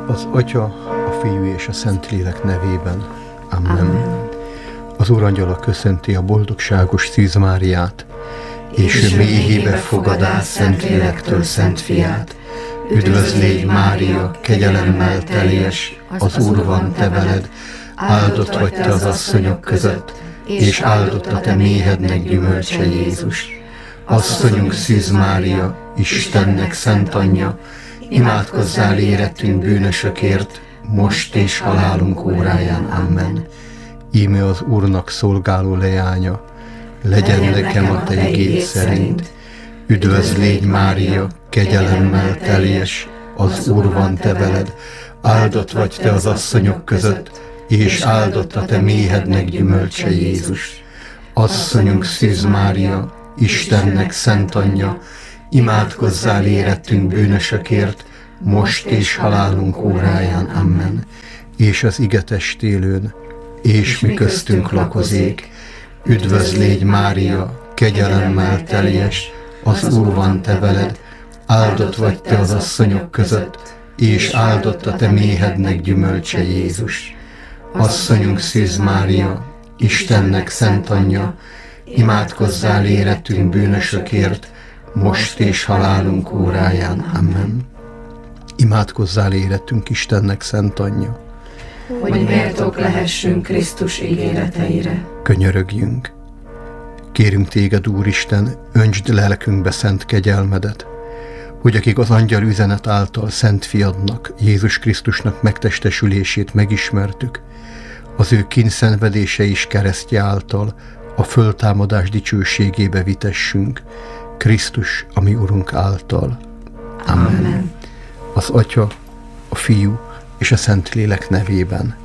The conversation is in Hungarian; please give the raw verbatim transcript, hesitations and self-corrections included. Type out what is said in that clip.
Az Atya, a Fiú és a Szentlélek nevében. Amen. Amen. Az Úrangyala köszönti a boldogságos Szűz Máriát, és ő mélyébe fogadá Szentlélektől Szent Fiát. Üdvözl légy, Mária, kegyelemmel teljes, az Úr van te veled, áldott vagy te az asszonyok között, és áldott a te méhednek gyümölcse Jézus. Asszonyunk Szűz Mária, Istennek szent anyja, imádkozzál érettünk bűnösökért, most és halálunk óráján. Amen. Íme az Úrnak szolgáló leánya, legyen nekem a te igéd szerint. Üdvözl légy, Mária, kegyelemmel teljes, az Úr van te veled, áldott vagy te az asszonyok között, és áldott a te méhednek gyümölcse Jézus. Asszonyunk Szűz Mária, Istennek szent anyja, imádkozzál érettünk bűnösökért, most és halálunk óráján. Amen. És az ige testélőn, és mi köztünk lakozék, üdvözl légy, Mária, kegyelemmel teljes, az Úr van te veled, áldott vagy te az asszonyok között, és áldott a te méhednek gyümölcse Jézus. Asszonyunk Szűz Mária, Istennek szent anyja, imádkozzál érettünk bűnösökért, most és halálunk óráján. Amen. Imádkozzál érettünk Istennek szent anyja, hogy méltók lehessünk Krisztus ígéreteire. Könyörögjünk. Kérünk téged, Úristen, öntsd lelkünkbe szent kegyelmedet, hogy akik az angyal üzenet által Szent Fiadnak, Jézus Krisztusnak megtestesülését megismertük, az ő kínszenvedése és keresztje által a föltámadás dicsőségébe vitessünk, Krisztus, a mi Urunk által. Amen. Amen. Az Atya, a Fiú és a Szentlélek nevében.